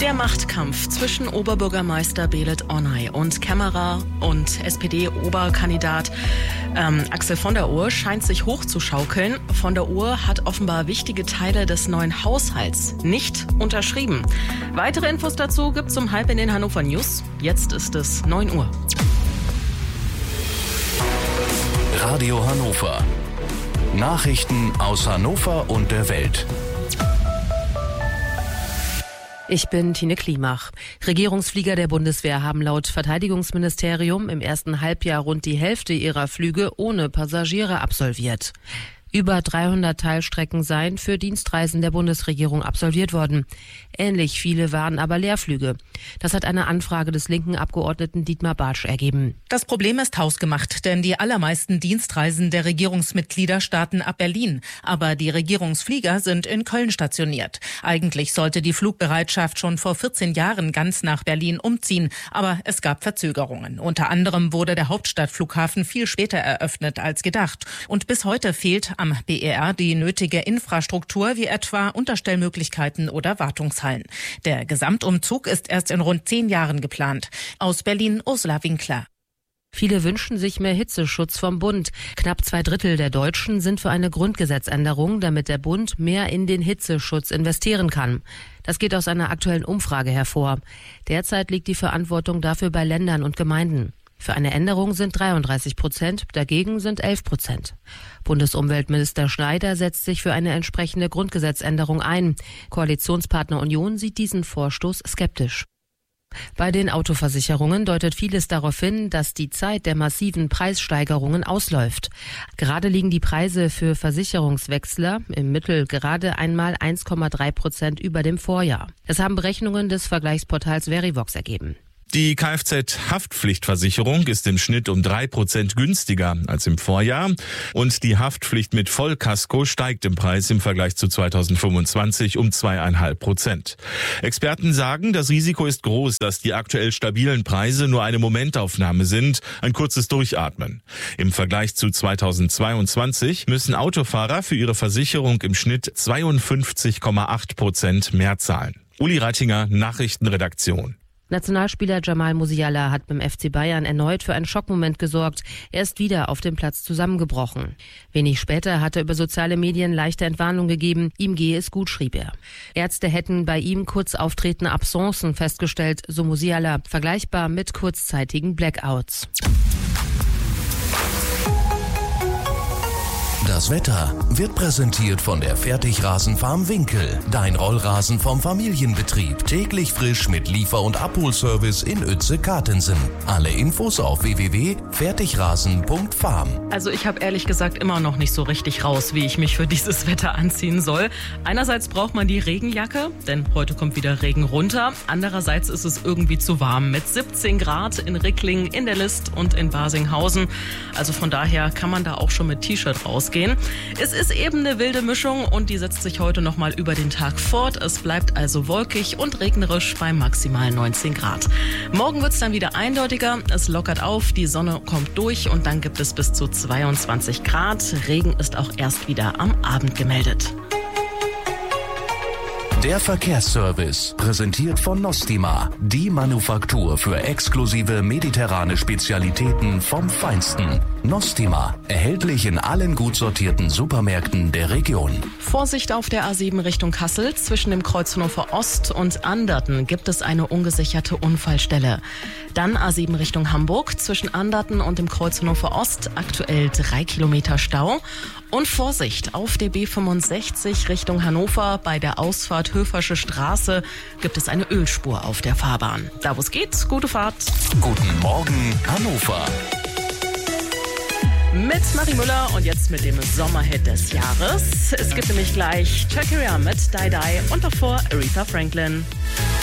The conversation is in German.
Der Machtkampf zwischen Oberbürgermeister Belet Onay und Kämmerer und SPD-Oberkandidat Axel von der Ohe scheint sich hochzuschaukeln. Von der Ohe hat offenbar wichtige Teile des neuen Haushalts nicht unterschrieben. Weitere Infos dazu gibt's um 8:30 in den Hannover News. Jetzt ist es 9 Uhr. Radio Hannover. Nachrichten aus Hannover und der Welt. Ich bin Tine Klimach. Regierungsflieger der Bundeswehr haben laut Verteidigungsministerium im ersten Halbjahr rund die Hälfte ihrer Flüge ohne Passagiere absolviert. Über 300 Teilstrecken seien für Dienstreisen der Bundesregierung absolviert worden. Ähnlich viele waren aber Leerflüge. Das hat eine Anfrage des linken Abgeordneten Dietmar Bartsch ergeben. Das Problem ist hausgemacht, denn die allermeisten Dienstreisen der Regierungsmitglieder starten ab Berlin. Aber die Regierungsflieger sind in Köln stationiert. Eigentlich sollte die Flugbereitschaft schon vor 14 Jahren ganz nach Berlin umziehen. Aber es gab Verzögerungen. Unter anderem wurde der Hauptstadtflughafen viel später eröffnet als gedacht. Und bis heute fehlt am BER die nötige Infrastruktur, wie etwa Unterstellmöglichkeiten oder Wartungshallen. Der Gesamtumzug ist erst in rund 10 Jahren geplant. Aus Berlin Ursula Winkler. Viele wünschen sich mehr Hitzeschutz vom Bund. Knapp 2/3 der Deutschen sind für eine Grundgesetzänderung, damit der Bund mehr in den Hitzeschutz investieren kann. Das geht aus einer aktuellen Umfrage hervor. Derzeit liegt die Verantwortung dafür bei Ländern und Gemeinden. Für eine Änderung sind 33%, dagegen sind 11%. Bundesumweltminister Schneider setzt sich für eine entsprechende Grundgesetzänderung ein. Koalitionspartner Union sieht diesen Vorstoß skeptisch. Bei den Autoversicherungen deutet vieles darauf hin, dass die Zeit der massiven Preissteigerungen ausläuft. Gerade liegen die Preise für Versicherungswechsler im Mittel gerade einmal 1,3% über dem Vorjahr. Das haben Berechnungen des Vergleichsportals Verivox ergeben. Die Kfz-Haftpflichtversicherung ist im Schnitt um 3% günstiger als im Vorjahr und die Haftpflicht mit Vollkasko steigt im Preis im Vergleich zu 2025 um 2,5%. Experten sagen, das Risiko ist groß, dass die aktuell stabilen Preise nur eine Momentaufnahme sind, ein kurzes Durchatmen. Im Vergleich zu 2022 müssen Autofahrer für ihre Versicherung im Schnitt 52,8% mehr zahlen. Uli Reitinger, Nachrichtenredaktion. Nationalspieler Jamal Musiala hat beim FC Bayern erneut für einen Schockmoment gesorgt. Er ist wieder auf dem Platz zusammengebrochen. Wenig später hat er über soziale Medien leichte Entwarnung gegeben. Ihm gehe es gut, schrieb er. Ärzte hätten bei ihm kurz auftretende Absenzen festgestellt, so Musiala, vergleichbar mit kurzzeitigen Blackouts. Das Wetter wird präsentiert von der Fertigrasenfarm Winkel. Dein Rollrasen vom Familienbetrieb. Täglich frisch mit Liefer- und Abholservice in Uetze-Kartensen. Alle Infos auf www.fertigrasen.farm. Also ich habe ehrlich gesagt immer noch nicht so richtig raus, wie ich mich für dieses Wetter anziehen soll. Einerseits braucht man die Regenjacke, denn heute kommt wieder Regen runter. Andererseits ist es irgendwie zu warm mit 17 Grad in Ricklingen, in der List und in Barsinghausen. Also von daher kann man da auch schon mit T-Shirt rausgehen. Es ist eben eine wilde Mischung und die setzt sich heute noch mal über den Tag fort. Es bleibt also wolkig und regnerisch bei maximal 19 Grad. Morgen wird es dann wieder eindeutiger. Es lockert auf, die Sonne kommt durch und dann gibt es bis zu 22 Grad. Regen ist auch erst wieder am Abend gemeldet. Der Verkehrsservice, präsentiert von Nostima, die Manufaktur für exklusive mediterrane Spezialitäten vom Feinsten. Nostima, erhältlich in allen gut sortierten Supermärkten der Region. Vorsicht auf der A7 Richtung Kassel. Zwischen dem Kreuz Hannover Ost und Anderten gibt es eine ungesicherte Unfallstelle. Dann A7 Richtung Hamburg. Zwischen Anderten und dem Kreuz Hannover Ost aktuell 3 Kilometer Stau. Und Vorsicht auf der B65 Richtung Hannover. Bei der Ausfahrt Höfersche Straße gibt es eine Ölspur auf der Fahrbahn. Da wo es geht, gute Fahrt. Guten Morgen, Hannover. Mit Marie Müller und jetzt mit dem Sommerhit des Jahres. Es gibt nämlich gleich Shakira mit Die Die und davor Aretha Franklin.